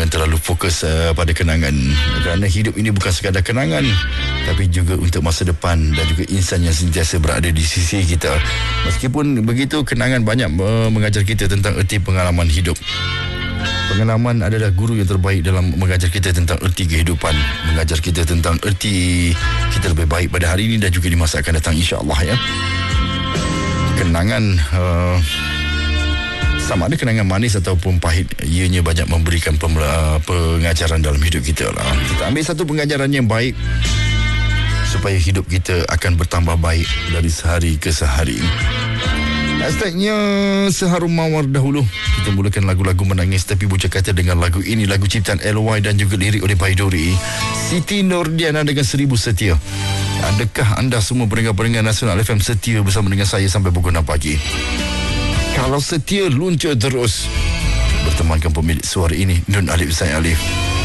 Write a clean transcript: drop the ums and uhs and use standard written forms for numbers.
jangan terlalu fokus pada kenangan, kerana hidup ini bukan sekadar kenangan, tapi juga untuk masa depan dan juga insan yang sentiasa berada di sisi kita. Meskipun begitu, kenangan banyak mengajar kita tentang erti pengalaman hidup. Pengalaman adalah guru yang terbaik dalam mengajar kita tentang erti kehidupan, mengajar kita tentang erti kita lebih baik pada hari ini dan juga di masa akan datang, insya-Allah ya. Kenangan sama ada kenangan manis ataupun pahit, ianya banyak memberikan pengajaran dalam hidup kita lah. Kita ambil satu pengajaran yang baik supaya hidup kita akan bertambah baik dari sehari ke sehari. Hashtagnya seharum mawar dahulu. Kita mulakan lagu-lagu menangis tapi bocah kata dengan lagu ini, lagu ciptaan LY dan juga lirik oleh Baiduri. Siti Nordiana dengan 1000 setia. Adakah anda semua pendengar-pendengar Nasional FM setia bersama dengan saya sampai pukul 6 pagi? Kalau setia, luncur terus. Bertemankan pemilik suara ini, Nun Alif Zain Alif.